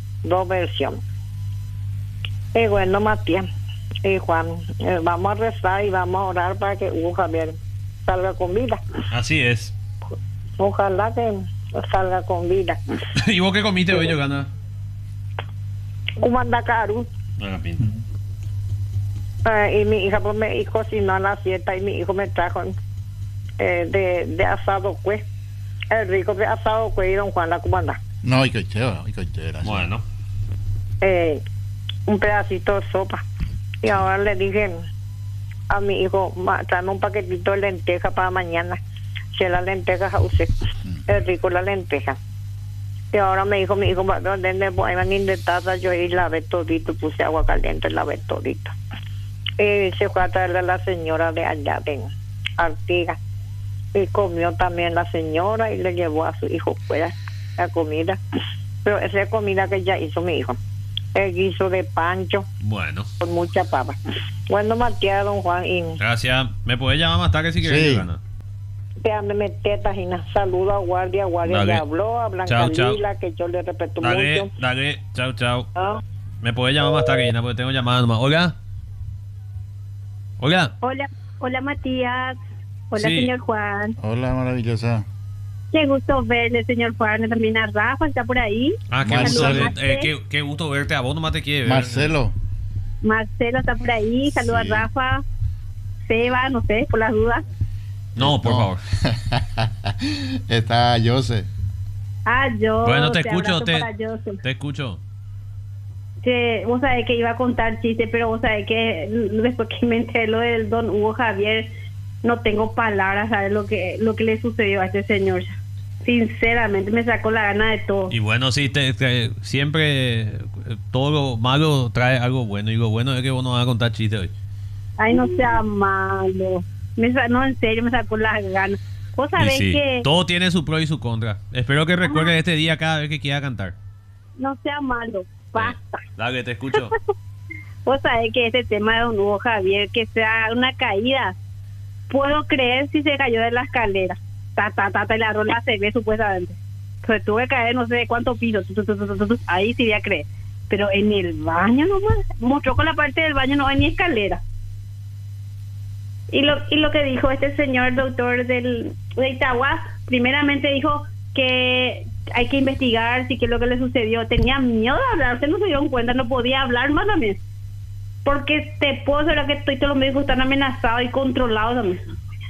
Y bueno, Matías y Juan, vamos a rezar y vamos a orar para que Hugo Javier salga con vida. Así es. Ojalá que salga con vida. ¿Y vos qué comiste hoy, Yolanda? Un mandacaru. Y mi hija pues me cocinó a la 7 y mi hijo me trajo de asado pues el rico de asado pues y don Juan la comanda. No, y que chévere. Bueno. Un pedacito de sopa. Y ahora le dije a mi hijo, tráeme un paquetito de lenteja para mañana. Si las lentejas usé, es rico la lenteja. Y ahora me dijo mi hijo, ¿dónde van de taza? Yo y lavé todito, puse agua caliente, lavé todito. Y se fue a traerle a la señora de allá, de Artigas. Y comió también la señora y le llevó a su hijo fuera la comida. Pero esa es comida que ya hizo mi hijo. El guiso de pancho. Bueno. Con mucha papa. Bueno, Matías, don Juan. Y Gracias. ¿Me podés llamar más tarde si querés, Johanna? déjame meter, Tajina. Saludo a Guardia. Guardia Dale. le habló, a Blanca Chao, chao. Lila, que yo le respeto Dale, mucho. dale. Chao, chao. ¿Ah? ¿Me podés llamar más tarde, Gina? Porque tengo llamada nomás. Hola. Hola. Hola Matías. Hola Sí. señor Juan. Hola, maravillosa. Qué gusto verle, señor Juan. También a Rafa, está por ahí. Ah, qué Marcelo. gusto, qué gusto verte. A vos nomás te quiere ver. Marcelo. Marcelo está por ahí. Saluda Sí. a Rafa. Seba, no sé, por las dudas. No, por favor. Está Jose. Yo. Bueno, te escucho, abrazo para Joseph. te escucho. Que vos sabés que iba a contar chiste, pero vos sabés que después que me enteré lo del don Hugo Javier, no tengo palabras, ¿sabes? Lo que le sucedió a este señor. Sinceramente, me sacó la gana de todo. Y bueno, sí, siempre todo lo malo trae algo bueno. Y lo bueno es que vos no vas a contar chistes hoy. Ay, no sea malo. No, en serio, me sacó las ganas. Vos Y sabés sí, que... todo tiene su pro y su contra. Espero que recuerdes este día cada vez que quiera cantar. No sea malo. Basta. Dale, te escucho. Vos sabés que este tema de don Hugo Javier, que sea una caída, puedo creer si se cayó de la escalera. Y la rola se ve supuestamente. Pues tuve que caer no sé cuántos pisos. Ahí sí voy a creer. Pero en el baño nomás. Mostró con la parte del baño, no hay ni escalera. Y lo que dijo este señor doctor de Itaguas, primeramente dijo que hay que investigar si qué es lo que le sucedió. Tenía miedo de hablar, ustedes no se dieron cuenta, no podía hablar más también. Porque te puedo asegurar que todos los médicos están amenazados y controlados también.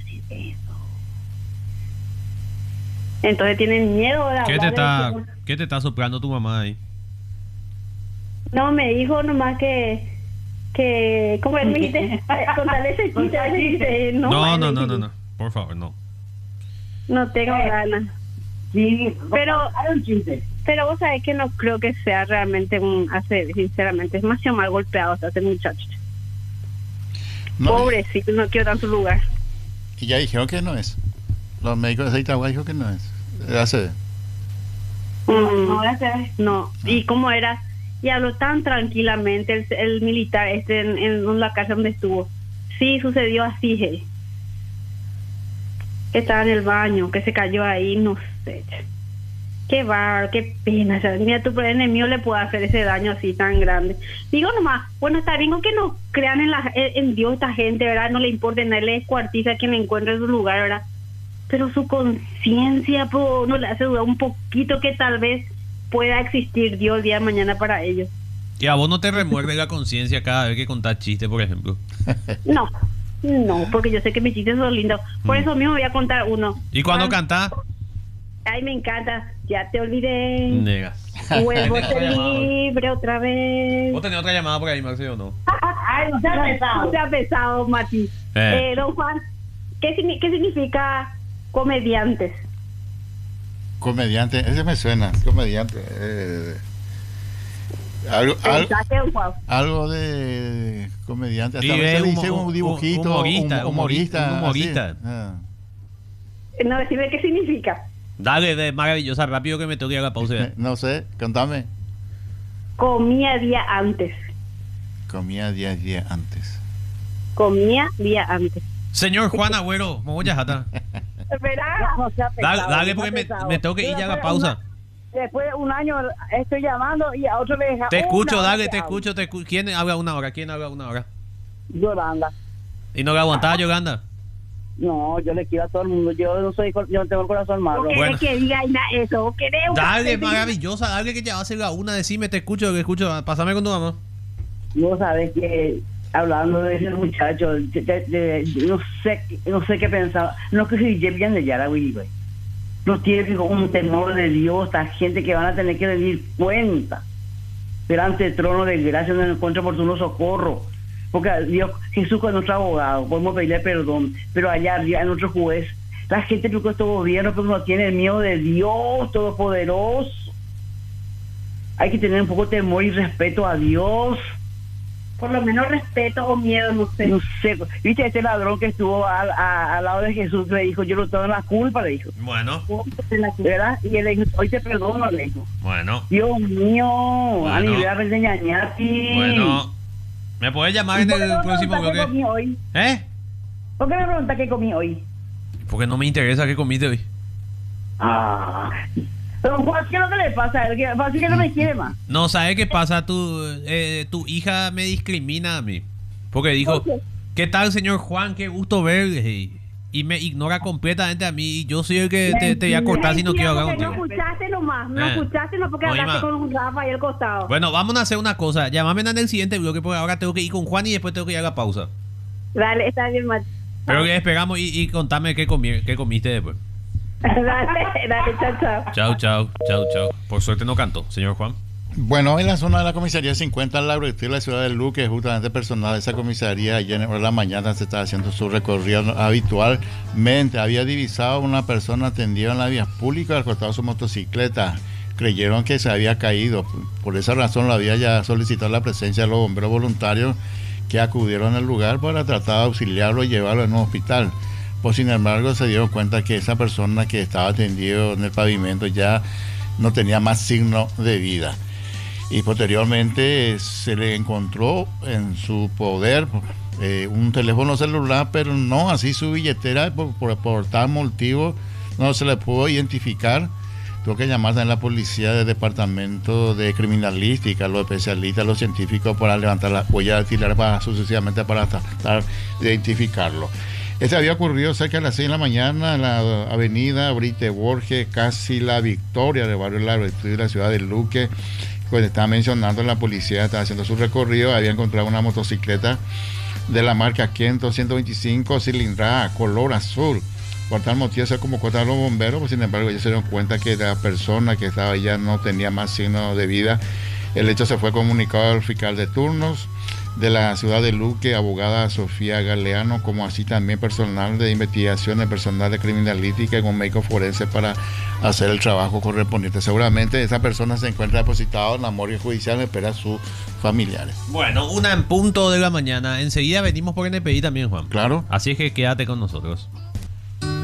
Entonces tienen miedo de hablar. ¿Qué te está soplando tu mamá ahí? No, me dijo nomás que ¿cómo es? Me dijiste, contarle ese chiste. No. Por favor, no. No tengo ganas. Sí, Pero vos sabés que no creo que sea realmente sinceramente, es demasiado mal golpeado hasta este muchacho. No, Pobrecito, no quiero dar su lugar. y ya dijeron que no es. Los médicos de Itagua dijeron que no es. Hace. No, y cómo era, y habló tan tranquilamente el militar en la casa donde estuvo. Sí, sucedió así, que estaba en el baño, que se cayó ahí, no sé. Qué qué pena. O sea, mira, tu enemigo le puede hacer ese daño así tan grande. Digo nomás, bueno, está bien con que no crean en Dios esta gente, ¿verdad? No le importa nada, le descuartiza a quien encuentre en su lugar, ¿verdad? Pero su conciencia no le hace dudar un poquito que tal vez pueda existir Dios el día de mañana para ellos. Y a vos no te remuerde la conciencia cada vez que contás chistes, por ejemplo. No, porque yo sé que mis chistes son lindos. Por eso mismo voy a contar uno. ¿Y cuando Juan, cantás? Ay, me encanta. Ya te olvidé. Nega. Vuelvo a ¿Tenés ser otra llamada? libre otra vez. ¿Vos tenés otra llamada por ahí, Maxi, o no? Ay, no sea pesado. No sea pesado, Mati. Don Juan, ¿qué significa comediantes? Comediante, ese me suena, comediante. Algo de comediante. Hasta a veces le dice un dibujito, humorista. Así. No, decime qué significa. Dale, de maravillosa, rápido que me tengo que ir a la pausa. No sé, contame. Comía día antes. Comía día antes. Comía día antes. Señor Juan Agüero, me voy a jata. Espera. Dale, porque me tengo que ir ya a la pausa. Después de un año estoy llamando y a otro le deja. Te escucho, dale, te escucho. ¿Quién habla una hora? Yolanda. ¿Y no le aguantaba, Yolanda? No, yo le quiero a todo el mundo. Yo no tengo el corazón malo. ¿Qué Bueno. que diga eso? Dale, maravillosa, dale que ya va a ser la una. Decime, te escucho. Pásame con tu mamá. No sabes que hablando de ese muchacho, no sé qué pensaba. No que si bien de Yara, güey. No tiene un temor de Dios, esta gente que van a tener que rendir cuenta delante del trono de gracia en el encuentro oportuno socorro. porque Dios, Jesús es nuestro abogado, podemos pedirle perdón, pero allá arriba, en nuestro juez, la gente cree que este gobierno pero no tiene el miedo de Dios Todopoderoso. Hay que tener un poco de temor y respeto a Dios. Por lo menos respeto o miedo, no sé. No sé, viste ese ladrón que estuvo al lado de Jesús, le dijo, yo no tengo la culpa, le dijo. Bueno. ¿Verdad? Y él le dijo, hoy te perdono, le dijo. Bueno. Dios mío, Bueno. a nivel de ñañati. Bueno. ¿Me puedes llamar en el próximo ¿Qué bloque? comí hoy? ¿Eh? ¿Por qué me preguntas qué comí hoy? Porque no me interesa qué comiste hoy. Ah, pero Juan, ¿qué es lo que le pasa a él? Así que no me quiere más. No, ¿sabes qué pasa? Tu hija me discrimina a mí. Porque dijo, ¿qué tal, señor Juan? Qué gusto verle. Y me ignora completamente a mí. Y yo soy el que te voy a cortar si no quiero hablar Porque no contigo. escuchaste nomás, no escuchaste no porque No, hablaste Ima. con Rafa ahí al costado. Bueno, vamos a hacer una cosa. Llámame en el siguiente bloque porque ahora tengo que ir con Juan y después tengo que ir a la pausa. Dale, está bien, Mati. Pero que esperamos y contame qué comiste después. Dale, Chao. Por suerte no canto, señor Juan. Bueno, en la zona de la comisaría 50 en la de la ciudad de Luque, justamente personal de esa comisaría, ayer en hora de la mañana se estaba haciendo su recorrido habitualmente. Había divisado una persona atendida en la vía pública al costado de su motocicleta. Creyeron que se había caído. Por esa razón lo había ya solicitado la presencia de los bomberos voluntarios que acudieron al lugar para tratar de auxiliarlo y llevarlo en un hospital. Pues sin embargo se dieron cuenta que esa persona que estaba atendido en el pavimento ya no tenía más signo de vida. Y posteriormente se le encontró en su poder un teléfono celular, pero no así su billetera, por tal motivo no se le pudo identificar. Tuvo que llamar a la policía del departamento de criminalística, los especialistas, los científicos para levantar las huellas dactilares sucesivamente para tratar de identificarlo. Este había ocurrido cerca de las 6 de la mañana en la avenida Brite Borges, casi la Victoria del barrio La Virtud de la ciudad de Luque. Pues estaba mencionando, la policía estaba haciendo su recorrido, había encontrado una motocicleta de la marca Kento 125 cilindrada, color azul. Por tal motivo se convocó a los bomberos, pues sin embargo ellos se dieron cuenta que la persona que estaba allá no tenía más signo de vida. El hecho se fue comunicado al fiscal de turnos de la ciudad de Luque, abogada Sofía Galeano, como así también personal de investigación, personal de criminalística y con médico forense para hacer el trabajo correspondiente. Seguramente esa persona se encuentra depositada en la morgue judicial y espera a sus familiares. Bueno, 1:00 en punto de la mañana. Enseguida venimos por NPI también, Juan. Claro. Así es que quédate con nosotros.